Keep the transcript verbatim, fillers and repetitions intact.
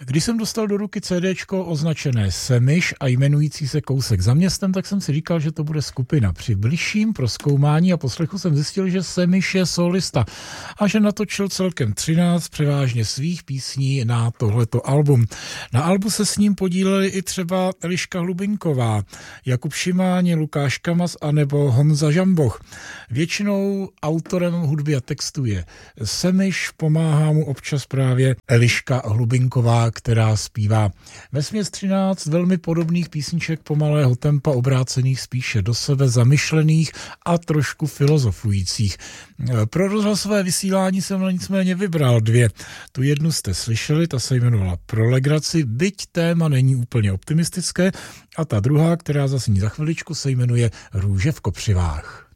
Když jsem dostal do ruky CDčko označené Semiš a jmenující se Kousek za městem, tak jsem si říkal, že to bude skupina. Při bližším prozkoumání a poslechu jsem zjistil, že Semiš je solista a že natočil celkem třináct převážně svých písní na tohleto album. Na albu se s ním podíleli i třeba Eliška Hlubinková, Jakub Šimáně, Lukáš Kamas a nebo Honza Žamboch. Většinou autorem hudby a textu je Semiš, pomáhá mu občas právě Eliška Hlubinková, která zpívá vesměs třináct velmi podobných písniček pomalého tempa, obrácených spíše do sebe, zamyšlených a trošku filozofujících. Pro rozhlasové vysílání jsem nicméně vybral dvě. Tu jednu jste slyšeli, ta se jmenovala Pro legraci, byť téma není úplně optimistické, a ta druhá, která zazní za chviličku, se jmenuje Růže v kopřivách.